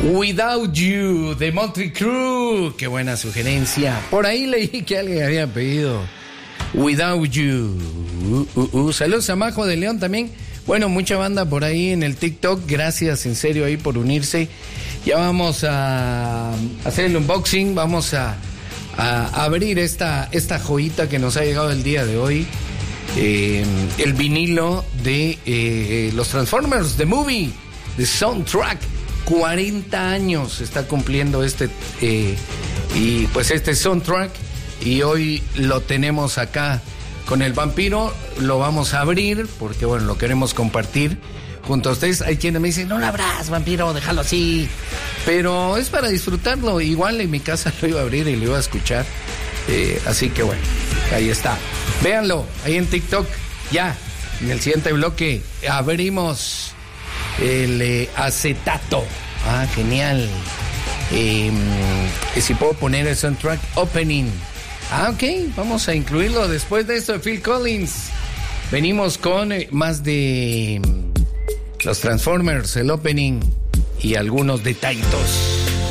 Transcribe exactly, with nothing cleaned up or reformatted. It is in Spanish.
Without You, de Motley Crue. Qué buena sugerencia. Por ahí leí que alguien había pedido Without You. Uh, uh, uh. Saludos a Majo de León también. Bueno, mucha banda por ahí en el TikTok. Gracias en serio ahí por unirse. Ya vamos a hacer el unboxing. Vamos a, a abrir esta, esta joyita que nos ha llegado el día de hoy. Eh, el vinilo de eh, los Transformers, The Movie, The Soundtrack. cuarenta años está cumpliendo este eh, y pues este soundtrack, y hoy lo tenemos acá con el vampiro. Lo vamos a abrir porque bueno, lo queremos compartir junto a ustedes. Hay quienes me dicen, no lo abras, vampiro, déjalo así, pero es para disfrutarlo. Igual en mi casa lo iba a abrir y lo iba a escuchar, eh, así que bueno, ahí está, véanlo ahí en TikTok. Ya en el siguiente bloque abrimos el eh, acetato. Ah, genial. Eh, si puedo poner el soundtrack opening. Ah, ok, vamos a incluirlo después de esto de Phil Collins. Venimos con eh, más de los Transformers, el opening y algunos detallitos.